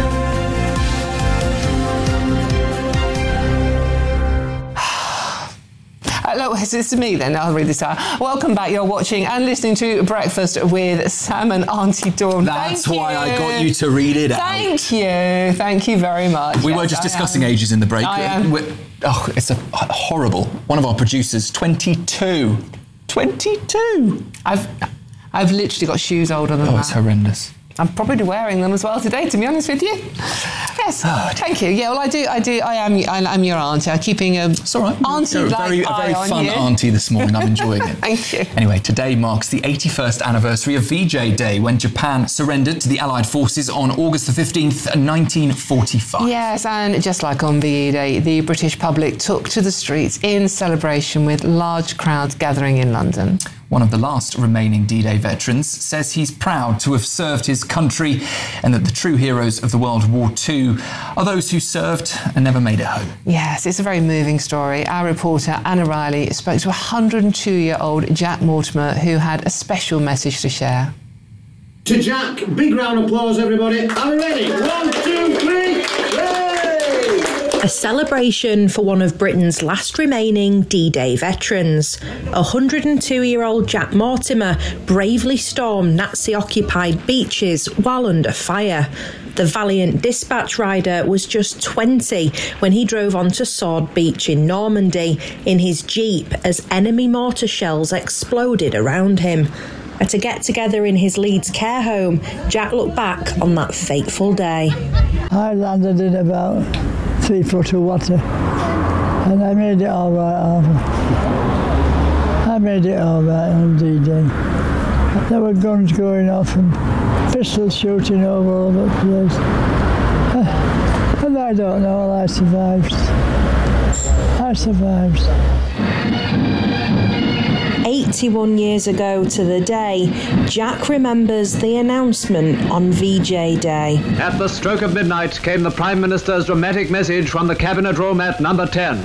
Hello, this is me then. I'll read this out. Welcome back. You're watching and listening to Breakfast with Sam and Auntie Dawn. That's Thank why you. I got you to read it out. Thank you. Thank you very much. We Yes, were just I discussing am. ages in the break. I am. We're- Oh, it's a horrible. One of our producers, twenty-two. twenty-two. I've, I've literally got shoes older than Oh, that. it's horrendous. I'm probably wearing them as well today, to be honest with you. Yes, Oh, thank you. Yeah, well, I do, I do, I am, I, I'm your auntie. I'm keeping a It's all right. auntie You're a like very, a very eye on fun you. auntie this morning. I'm enjoying it. Thank you. Anyway, today marks the eighty-first anniversary of V J Day, when Japan surrendered to the Allied forces on August the fifteenth, nineteen forty-five. Yes, and just like on V E Day, the British public took to the streets in celebration with large crowds gathering in London. One of the last remaining D-Day veterans says he's proud to have served his country and that the true heroes of the World War Two are those who served and never made it home. Yes, it's a very moving story. Our reporter Anna Riley spoke to one hundred two-year-old Jack Mortimer, who had a special message to share. To Jack, big round of applause, everybody. Are we ready? One, two, three, yay! A celebration for one of Britain's last remaining D-Day veterans. one hundred two-year-old Jack Mortimer bravely stormed Nazi-occupied beaches while under fire. The valiant dispatch rider was just twenty when he drove onto Sword Beach in Normandy in his Jeep as enemy mortar shells exploded around him. At a get-together in his Leeds care home, Jack looked back on that fateful day. I landed in about three foot of water and I made it all right over. I made it all right on D-Day. There were guns going off and pistols shooting over all over the place. And I don't know, I survived. I survived. eighty-one years ago to the day, Jack remembers the announcement on V J Day. At the stroke of midnight came the Prime Minister's dramatic message from the Cabinet Room at number ten.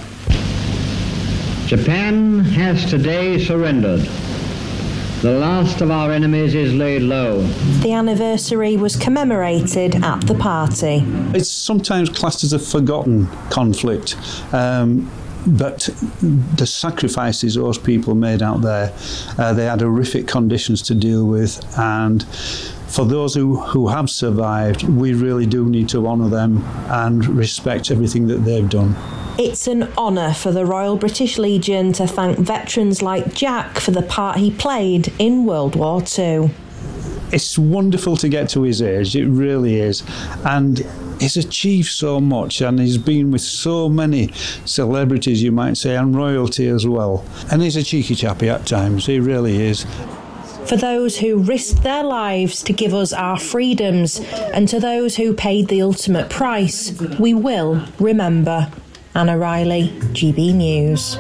Japan has today surrendered. The last of our enemies is laid low. The anniversary was commemorated at the party. It's sometimes classed as a forgotten conflict, um, but the sacrifices those people made out there, uh, they had horrific conditions to deal with, and for those who, who have survived, we really do need to honour them and respect everything that they've done. It's an honour for the Royal British Legion to thank veterans like Jack for the part he played in World War Two. It's wonderful to get to his age, it really is. And he's achieved so much, and he's been with so many celebrities, you might say, and royalty as well. And he's a cheeky chappy at times, he really is. For those who risked their lives to give us our freedoms, and to those who paid the ultimate price, we will remember. Anna Riley, G B News.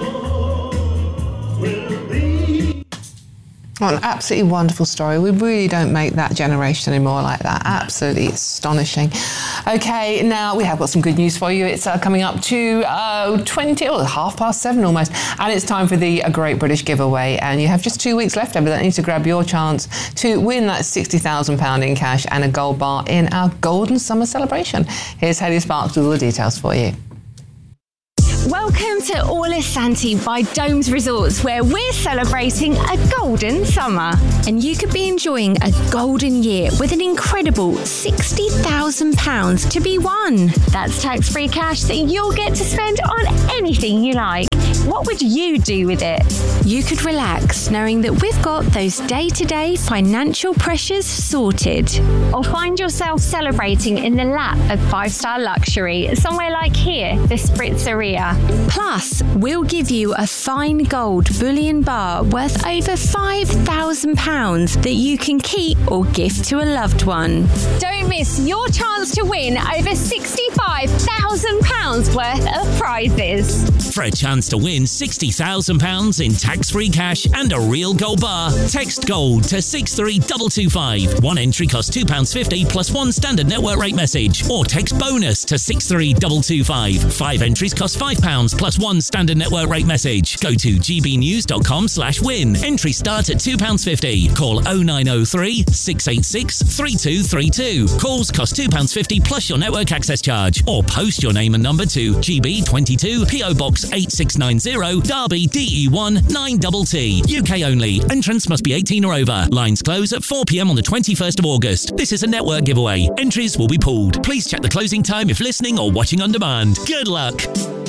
What an absolutely wonderful story. We really don't make that generation anymore like that. Absolutely astonishing. Okay, now we have got some good news for you. It's uh, coming up to uh, twenty, or oh, half past seven almost, and it's time for the uh, Great British Giveaway. And you have just two weeks left over that. Need to grab your chance to win that sixty thousand pounds in cash and a gold bar in our Golden Summer Celebration. Here's Hayley Sparks with all the details for you. Welcome to Orla Santi by Domes Resorts, where we're celebrating a golden summer. And you could be enjoying a golden year with an incredible sixty thousand pounds to be won. That's tax-free cash that you'll get to spend on anything you like. What would you do with it? You could relax knowing that we've got those day-to-day financial pressures sorted. Or find yourself celebrating in the lap of five-star luxury, somewhere like here, the Spritzeria. Plus, we'll give you a fine gold bullion bar worth over five thousand pounds that you can keep or gift to a loved one. Don't miss your chance to win over sixty-five thousand pounds worth of prizes. For a chance to win sixty thousand pounds in tax-free cash and a real gold bar, text GOLD to six three two two five. One entry costs two pounds fifty plus one standard network rate message. Or text BONUS to six three two two five. Five entries cost five pounds plus one standard network rate message. Go to gbnews.com slash win. Entry start at two pounds fifty. Call oh nine oh three, six eight six, three two three two. Calls cost two pounds fifty plus your network access charge. Or post your name and number to G B twenty-two, P O Box eight six nine zero, Derby, D E one nine T T. U K only. Entrance must be eighteen or over. Lines close at four p.m. on the twenty-first of August. This is a network giveaway. Entries will be pooled. Please check the closing time if listening or watching on demand. Good luck.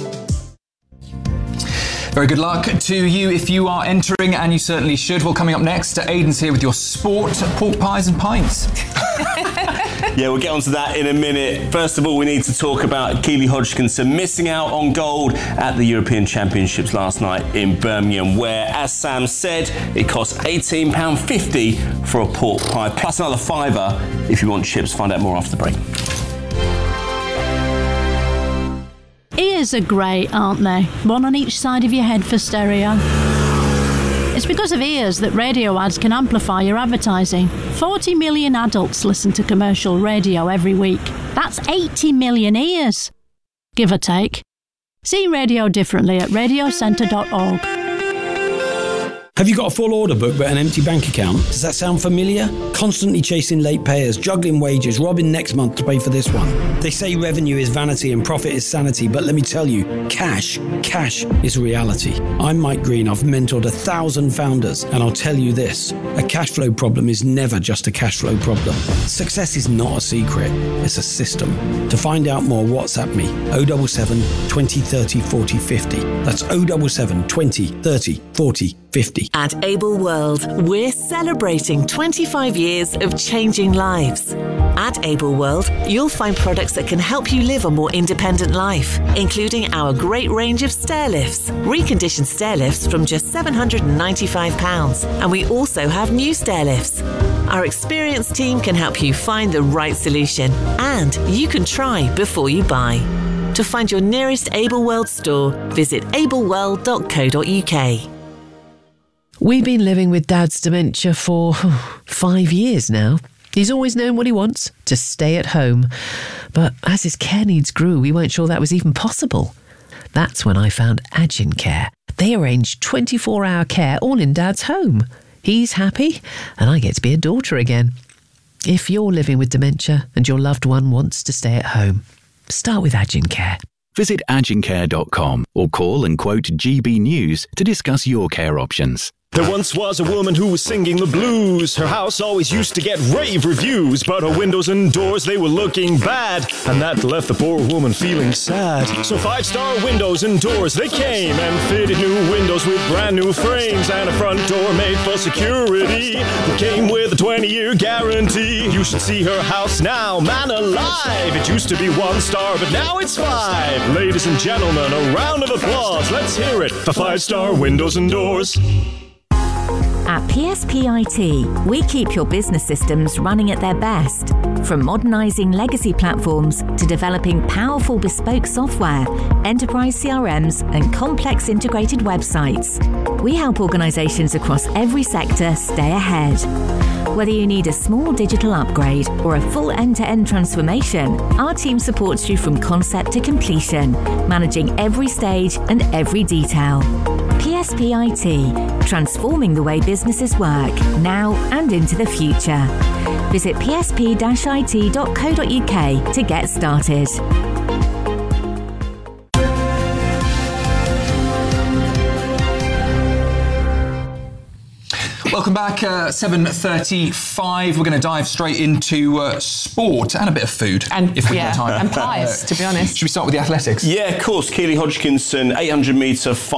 Very good luck to you if you are entering, and you certainly should. Well, coming up next, Aidan's here with your sport, pork pies and pints. Yeah, we'll get onto that in a minute. First of all, we need to talk about Keely Hodgkinson missing out on gold at the European Championships last night in Birmingham, where, as Sam said, it cost eighteen pounds fifty for a pork pie, plus another fiver if you want chips. Find out more after the break. Ears are great, aren't they? One on each side of your head for stereo. It's because of ears that radio ads can amplify your advertising. forty million adults listen to commercial radio every week. That's eighty million ears, give or take. See radio differently at radio centre dot org. Have you got a full order book but an empty bank account? Does that sound familiar? Constantly chasing late payers, juggling wages, robbing next month to pay for this one. They say revenue is vanity and profit is sanity, but let me tell you, cash, cash is reality. I'm Mike Green, I've mentored a thousand founders, and I'll tell you this, a cash flow problem is never just a cash flow problem. Success is not a secret, it's a system. To find out more, WhatsApp me, oh seven seven, twenty, thirty, forty, fifty. That's oh seven seven, twenty, thirty, forty, fifty. At Able World, we're celebrating twenty-five years of changing lives. At Able World, you'll find products that can help you live a more independent life, including our great range of stair lifts, reconditioned stair lifts from just seven hundred ninety-five pounds. And we also have new stair lifts. Our experienced team can help you find the right solution, and you can try before you buy. To find your nearest Able World store, visit able world dot co dot uk. We've been living with Dad's dementia for five years now. He's always known what he wants, to stay at home. But as his care needs grew, we weren't sure that was even possible. That's when I found Agin Care. They arrange twenty-four hour care all in Dad's home. He's happy, and I get to be a daughter again. If you're living with dementia and your loved one wants to stay at home, start with Agin Care. Visit agin care dot com or call and quote G B News to discuss your care options. There once was a woman who was singing the blues. Her house always used to get rave reviews, but her windows and doors, they were looking bad, and that left the poor woman feeling sad. So Five Star Windows and Doors, they came and fitted new windows with brand new frames and a front door made for security that came with a twenty year guarantee. You should see her house now, man alive. It used to be one star, but now it's five. Ladies and gentlemen, a round of applause. Let's hear it for Five Star Windows and Doors. At P S P I T, we keep your business systems running at their best. From modernising legacy platforms to developing powerful bespoke software, enterprise C R Ms and complex integrated websites, we help organisations across every sector stay ahead. Whether you need a small digital upgrade or a full end-to-end transformation, our team supports you from concept to completion, managing every stage and every detail. P S P I T, transforming the way businesses work, now and into the future. Visit p s p dash i t dot co dot u k to get started. Welcome back, uh, seven thirty-five. We're going to dive straight into uh, sport and a bit of food. And, if we yeah, have time. and pies, to be honest. Should we start with the athletics? Yeah, of course. Keely Hodgkinson, eight hundred metre